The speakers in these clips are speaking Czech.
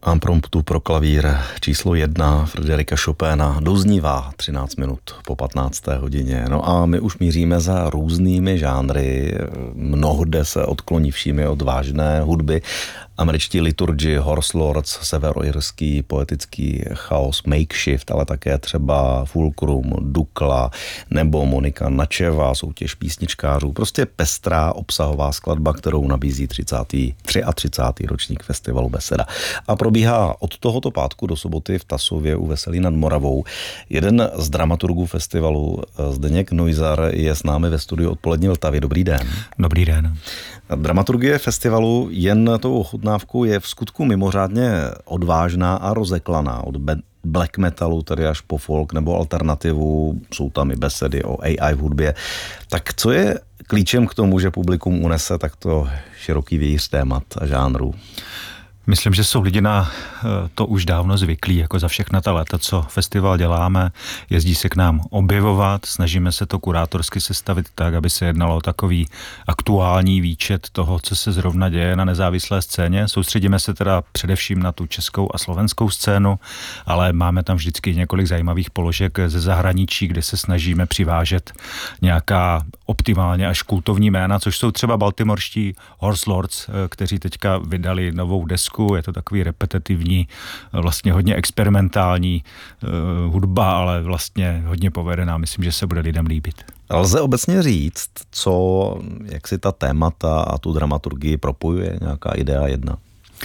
Impromptu pro klavír číslo 1 Frédérika Chopina doznívá 13 minut po 15. hodině. No a my už míříme za různými žánry, mnohde se odklonivšími od vážné hudby. Američtí liturgi, Horse Lords, severoirský poetický chaos, Makeshift, ale také třeba Fulcrum, Dukla nebo Monika Načeva, soutěž písničkářů. Prostě pestrá obsahová skladba, kterou nabízí 33. ročník festivalu Beseda. A probíhá od tohoto pátku do soboty v Tasově u Veselí nad Moravou. Jeden z dramaturgů festivalu, Zdeněk Neuser, je s námi ve studiu Odpolední Vltavy. Dobrý den. Dobrý den. Dramaturgie festivalu jen tou ochutnávkou je v skutku mimořádně odvážná a rozeklaná. Od black metalu, tedy až po folk nebo alternativu, jsou tam i besedy o AI v hudbě. Tak co je klíčem k tomu, že publikum unese takto široký vějíř témat a žánrů? Myslím, že jsou lidi na to už dávno zvyklí, jako za všechna ta léta, co festival děláme. Jezdí se k nám objevovat, snažíme se to kurátorsky sestavit tak, aby se jednalo o takový aktuální výčet toho, co se zrovna děje na nezávislé scéně. Soustředíme se teda především na tu českou a slovenskou scénu, ale máme tam vždycky několik zajímavých položek ze zahraničí, kde se snažíme přivážet nějaká optimálně až kultovní jména, což jsou třeba baltimorští Horse Lords, kteří teďka vydali novou desku. Je to takový repetitivní, vlastně hodně experimentální hudba, ale vlastně hodně povedená. Myslím, že se bude lidem líbit. Lze obecně říct, jak si ta témata a tu dramaturgii propojuje nějaká idea jedna?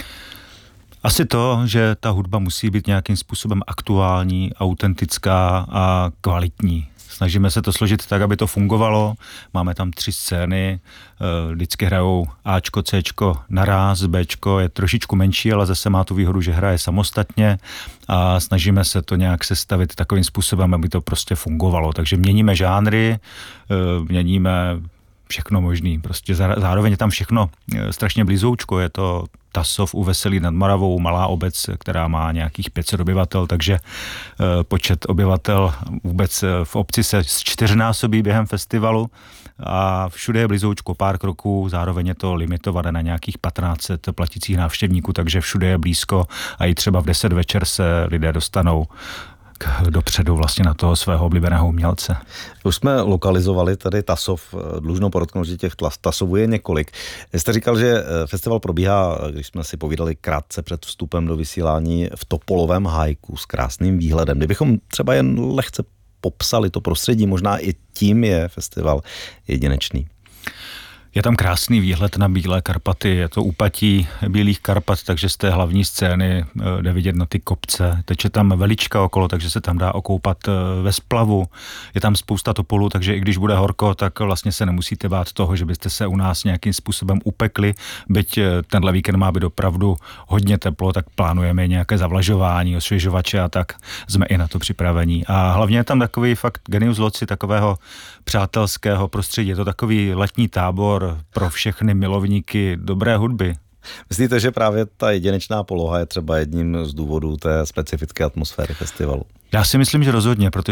Asi to, že ta hudba musí být nějakým způsobem aktuální, autentická a kvalitní. Snažíme se to složit tak, aby to fungovalo. Máme tam 3 scény, vždycky hrajou Ačko, Cčko naráz, Bčko je trošičku menší, ale zase má tu výhodu, že hraje samostatně a snažíme se to nějak sestavit takovým způsobem, aby to prostě fungovalo. Takže měníme žánry, měníme všechno možný. Prostě zároveň je tam všechno strašně blízoučko, je to Tasov u Veselí nad Moravou, malá obec, která má nějakých 500 obyvatel, takže počet obyvatel vůbec v obci se zčtyřnásobí během festivalu a všude je blízoučko pár kroků, zároveň je to limitované na nějakých 1500 platících návštěvníků, takže všude je blízko a i třeba v 10 večer se lidé dostanou dopředu vlastně na toho svého oblíbeného umělce. Už jsme lokalizovali tady Tasov, dlužno podotknout, že těch Tasovů je několik. Jste říkal, že festival probíhá, když jsme si povídali krátce před vstupem do vysílání, v Topolovém hájku s krásným výhledem. Kdybychom třeba jen lehce popsali to prostředí, možná i tím je festival jedinečný. Je tam krásný výhled na Bílé Karpaty, je to úpatí Bílých Karpat, takže z té hlavní scény jde vidět na ty kopce. Teče tam velička okolo, takže se tam dá okoupat ve splavu. Je tam spousta topolů, takže i když bude horko, tak vlastně se nemusíte bát toho, že byste se u nás nějakým způsobem upekli. Byť tenhle víkend má být opravdu hodně teplo, tak plánujeme nějaké zavlažování, osvěžovače a tak jsme i na to připravení. A hlavně je tam takový fakt genius loci, takového přátelského prostředí. Je to takový letní tábor pro všechny milovníky dobré hudby. Myslíte, že právě ta jedinečná poloha je třeba jedním z důvodů té specifické atmosféry festivalu? Já si myslím, že rozhodně, protože